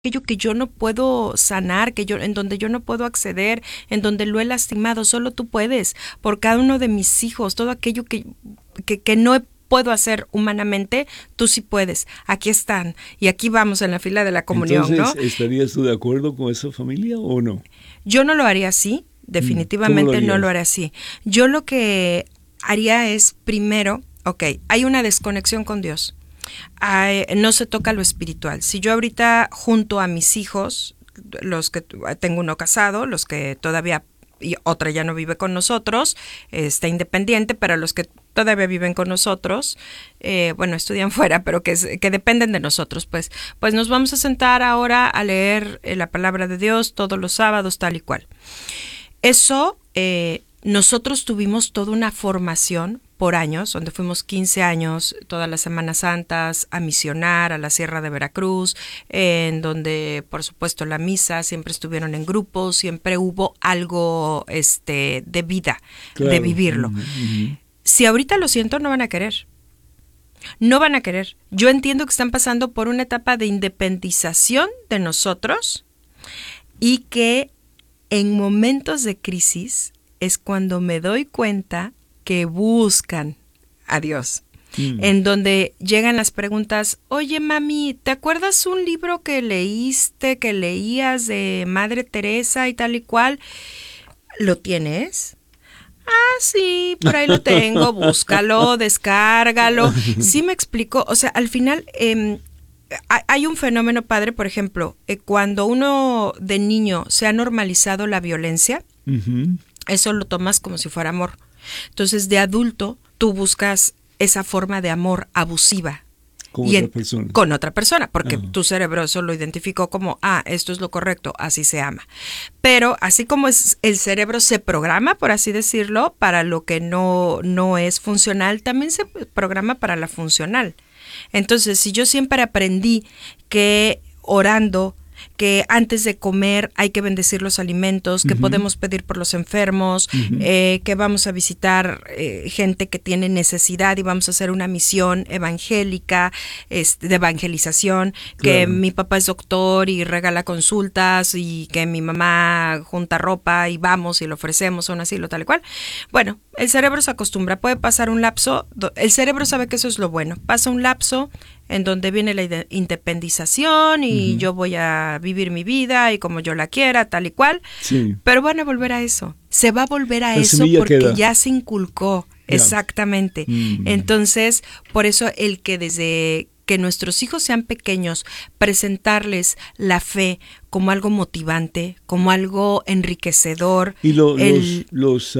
aquello que yo no puedo sanar, en donde yo no puedo acceder, en donde lo he lastimado, solo tú puedes, por cada uno de mis hijos, todo aquello que no puedo hacer humanamente, tú sí puedes. Aquí están, y aquí vamos en la fila de la comunión, Entonces, ¿no? ¿estarías tú de acuerdo con esa familia o no? Yo no lo haría así, ¿Cómo lo definitivamente no lo harías? haría así. Yo lo que haría es, primero, hay una desconexión con Dios. No se toca lo espiritual. Si yo ahorita junto a mis hijos, los que tengo uno casado, los que todavía, y otra ya no vive con nosotros, está independiente, pero los que todavía viven con nosotros, estudian fuera, pero que dependen de nosotros, pues nos vamos a sentar ahora a leer la palabra de Dios todos los sábados, tal y cual. Eso, nosotros tuvimos toda una formación por años, donde fuimos 15 años, todas las Semanas Santas, a misionar a la Sierra de Veracruz, en donde, por supuesto, la misa, siempre estuvieron en grupos, siempre hubo algo de vida, de Claro. vivirlo. Si ahorita lo siento, no van a querer. No van a querer. Yo entiendo que están pasando por una etapa de independización de nosotros y que en momentos de crisis es cuando me doy cuenta que buscan a Dios. En donde llegan las preguntas, oye mami, ¿te acuerdas un libro que leíste, que leías de Madre Teresa y tal y cual? ¿Lo tienes? Ah, sí, por ahí lo tengo, búscalo, descárgalo. Sí me explico, o sea, al final hay un fenómeno padre, por ejemplo, cuando uno de niño se ha normalizado la violencia, eso lo tomas como si fuera amor. Entonces, de adulto, tú buscas esa forma de amor abusiva. Con otra persona. Con otra persona, porque tu cerebro eso lo identificó como, esto es lo correcto, así se ama. Pero así como el cerebro se programa, por así decirlo, para lo que no es funcional, también se programa para la funcional. Entonces, si yo siempre aprendí que orando, que antes de comer hay que bendecir los alimentos, que podemos pedir por los enfermos, que vamos a visitar gente que tiene necesidad y vamos a hacer una misión evangélica, de evangelización, que mi papá es doctor y regala consultas y que mi mamá junta ropa y vamos y le ofrecemos a un asilo tal y cual. Bueno, el cerebro se acostumbra, puede pasar un lapso, el cerebro sabe que eso es lo bueno, pasa un lapso en donde viene la independización y yo voy a vivir mi vida y como yo la quiera, tal y cual, pero van a volver a eso, se va a volver a eso porque queda. Ya se inculcó, exactamente. Entonces, por eso el que desde que nuestros hijos sean pequeños, presentarles la fe como algo motivante, como algo enriquecedor. Y los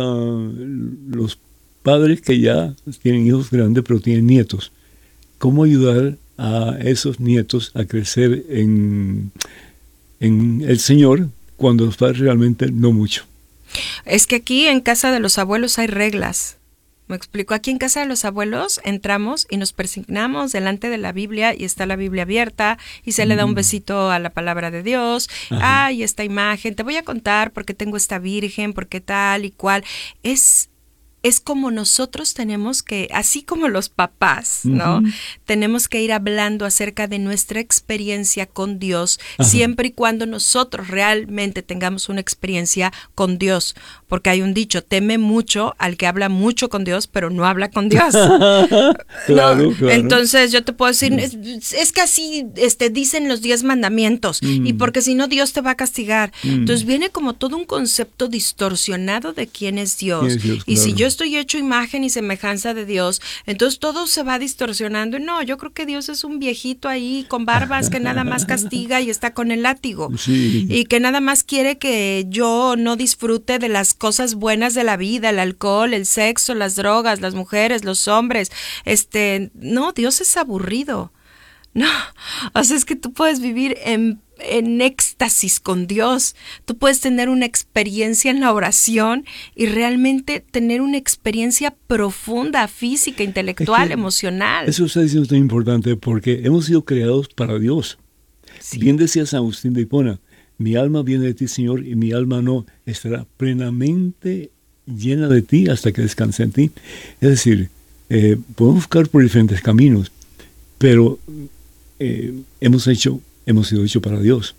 padres que ya tienen hijos grandes pero tienen nietos, ¿cómo ayudar a esos nietos a crecer en el Señor cuando los padres realmente no mucho? Es que aquí en casa de los abuelos hay reglas. Me explico, aquí en casa de los abuelos entramos y nos persignamos delante de la Biblia y está la Biblia abierta y se le da un besito a la palabra de Dios. Ay, esta imagen, te voy a contar porque tengo esta virgen, porque tal y cual. Es como nosotros tenemos que, así como los papás, ¿no? Tenemos que ir hablando acerca de nuestra experiencia con Dios, siempre y cuando nosotros realmente tengamos una experiencia con Dios. Porque hay un dicho, teme mucho al que habla mucho con Dios, pero no habla con Dios. Claro. Entonces yo te puedo decir, es que así dicen los 10 mandamientos, y porque si no Dios te va a castigar. Entonces viene como todo un concepto distorsionado de quién es Dios. Y si yo estoy hecho imagen y semejanza de Dios, entonces todo se va distorsionando. No, yo creo que Dios es un viejito ahí con barbas que nada más castiga y está con el látigo. Y que nada más quiere que yo no disfrute de las cosas buenas de la vida, el alcohol, el sexo, las drogas, las mujeres, los hombres. No, Dios es aburrido. No, o sea, es que tú puedes vivir en éxtasis con Dios. Tú puedes tener una experiencia en la oración y realmente tener una experiencia profunda, física, intelectual, emocional. Eso está diciendo tan importante porque hemos sido creados para Dios. Bien decía San Agustín de Hipona, mi alma viene de ti, Señor, y mi alma no estará plenamente llena de ti hasta que descanse en ti. Es decir, podemos buscar por diferentes caminos, pero hemos hemos sido hechos para Dios.